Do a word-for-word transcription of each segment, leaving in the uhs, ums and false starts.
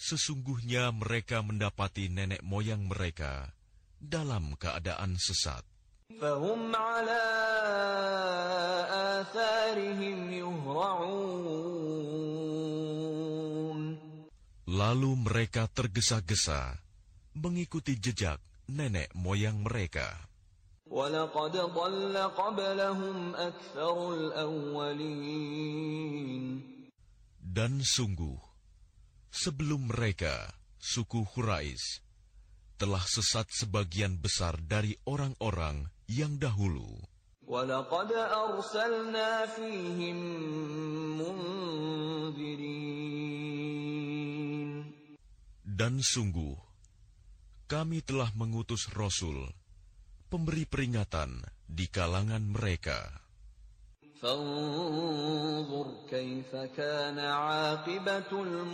Sesungguhnya mereka mendapati nenek moyang mereka dalam keadaan sesat. فَهُمْ عَلَى آثَارِهِمْ يُهْرَعُونَ. Lalu mereka tergesa-gesa mengikuti jejak nenek moyang mereka. وَلَقَدْ ضَلَّ قَبْلَهُمْ أَكْثَرُ الْأَوَّلِينَ. Dan sungguh, sebelum mereka, suku Quraisy, telah sesat sebagian besar dari orang-orang yang dahulu. وَلَقَدْ أَرْسَلْنَا فِيهِمْ مُنذِرِينَ. Dan sungguh, kami telah mengutus Rasul, pemberi peringatan di kalangan mereka. فانظر كيف كان عاقبة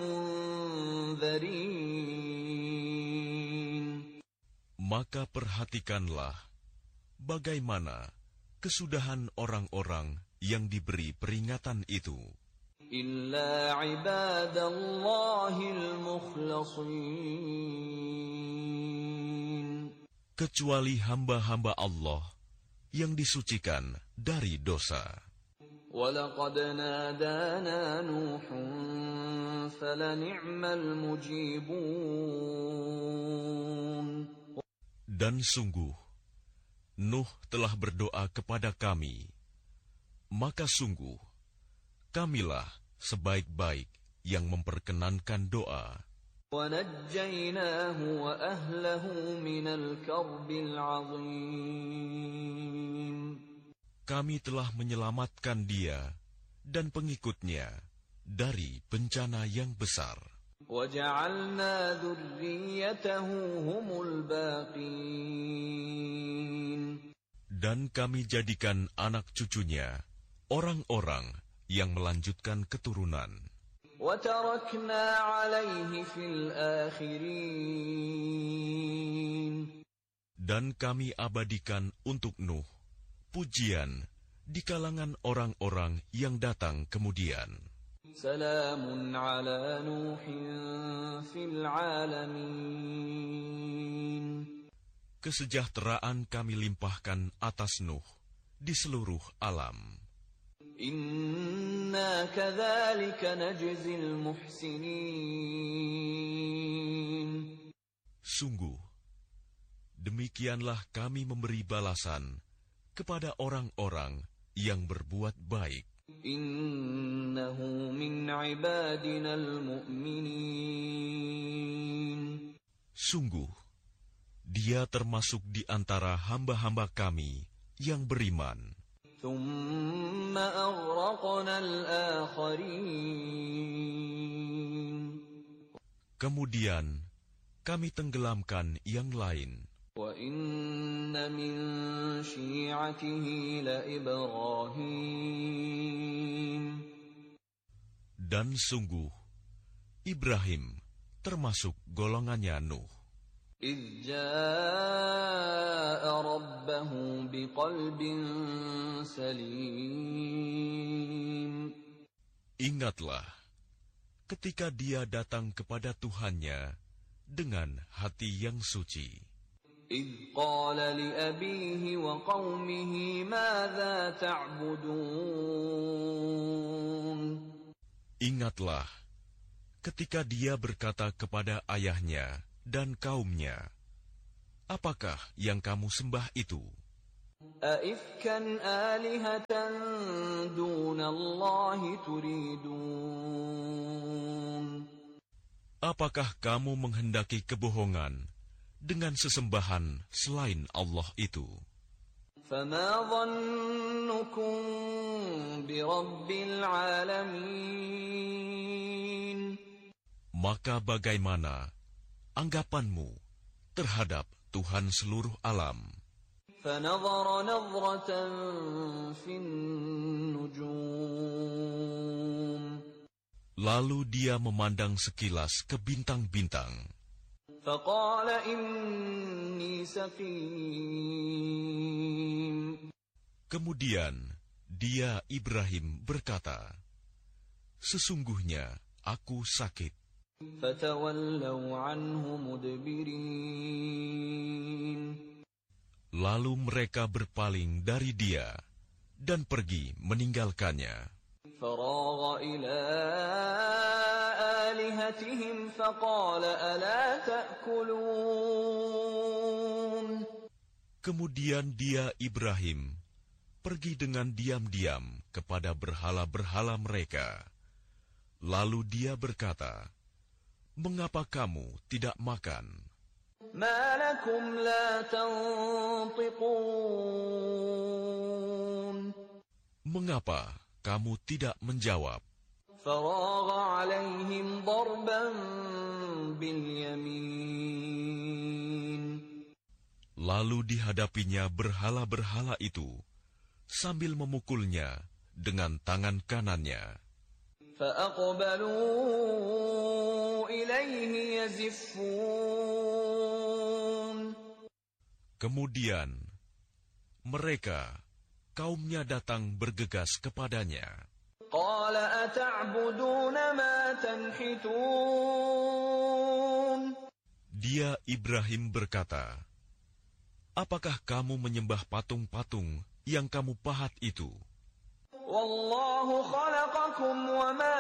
المنذرين. Maka perhatikanlah bagaimana kesudahan orang-orang yang diberi peringatan itu. إلا عباد الله المخلصين. Kecuali hamba-hamba Allah yang disucikan dari dosa. وَلَقَدْ نَادَانَا نُوحٌ فَلَنِعْمَ الْمُجِيبُونَ. Dan sungguh, Nuh telah berdoa kepada kami, maka sungguh, kamilah sebaik-baik yang memperkenankan doa. وَنَجَّيْنَاهُ وَأَهْلَهُ مِنَ الْكَرْبِ الْعَظِيمِ. Kami telah menyelamatkan dia dan pengikutnya dari bencana yang besar. وَجَعَلْنَا ذُرِّيَّتَهُ هُمُ الْبَاقِينَ. Dan kami jadikan anak cucunya orang-orang yang melanjutkan keturunan. وَتَرَكْنَا عَلَيْهِ فِي الْآخِرِينَ. Dan kami abadikan untuk Nuh pujian di kalangan orang-orang yang datang kemudian. Salamun ala Nuhin fil alamin. Kesejahteraan kami limpahkan atas Nuh di seluruh alam. Inna kadzalika najzil muhsinin. Sungguh, demikianlah kami memberi balasan kepada orang-orang yang berbuat baik. Innahu min ibadinal mu'minin. Sungguh, dia termasuk di antara hamba-hamba kami yang beriman. Thumma aghraqnal akharin. Kemudian kami tenggelamkan yang lain. Wa inna min syi'atihi la Ibrahim. Dan sungguh, Ibrahim termasuk golongannya Nuh. إذ جاء ربه بقلب سليم. Ingatlah, ketika dia datang kepada Tuhannya dengan hati yang suci. إذ قال لأبيه وقومه ماذا تعبدون. Ingatlah, ketika dia berkata kepada ayahnya dan kaumnya, apakah yang kamu sembah itu? أَإِفْكًا آلِهَةً دُونَ اللَّهِ تُرِيدُونَ. Apakah kamu menghendaki kebohongan dengan sesembahan selain Allah itu? فَمَا ظَنُّكُمْ بِرَبِّ الْعَالَمِينَ. Maka bagaimana anggapanmu terhadap Tuhan seluruh alam? فَنَظَرَ نَظْرَةً فِي النُّجُومِ. Lalu dia memandang sekilas ke bintang-bintang. فَقَالَ إِنِّي سَقِيمٌ. Kemudian dia Ibrahim berkata, sesungguhnya aku sakit. فَتَوَلَّوْا عَنْهُ مُدْبِرِينَ. Lalu mereka berpaling dari dia dan pergi meninggalkannya. فَرَاغَ إِلَىٰ آلِهَتِهِمْ فَقَالَ أَلَا تَأْكُلُونَ. Kemudian dia, Ibrahim, pergi dengan diam-diam kepada berhala-berhala mereka. Lalu dia berkata, "Mengapa kamu tidak makan?" مَا لَكُمْ لَا تَنطِقُونَ. Mengapa kamu tidak menjawab? فَرَاغَ عَلَيْهِمْ ضَرْبًا بِالْيَمِينِ. Lalu dihadapinya berhala-berhala itu sambil memukulnya dengan tangan kanannya. فَأَقْبَلُوا إِلَيْهِ يَزِفُّونَ. Kemudian mereka, kaumnya datang bergegas kepadanya. قَالَ أَتَعْبُدُونَ مَا تَنْحِتُونَ. Dia, Ibrahim, berkata, "Apakah kamu menyembah patung-patung yang kamu pahat itu? وَاللَّهُ خَلَقَكُمْ وَمَا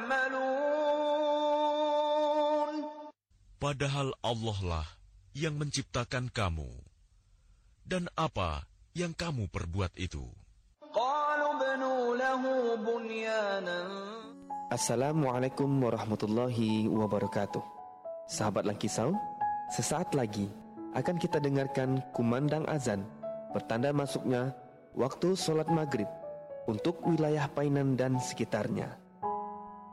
تَعْمَلُونَ. Padahal Allah lah yang menciptakan kamu. Dan apa yang kamu perbuat itu?" قَالُوا ابْنُوا لَهُ بُنْيَانًا. Assalamualaikum warahmatullahi wabarakatuh. Sahabat Langkisau, sesaat lagi akan kita dengarkan kumandang azan, pertanda masuknya waktu sholat maghrib untuk wilayah Painan dan sekitarnya.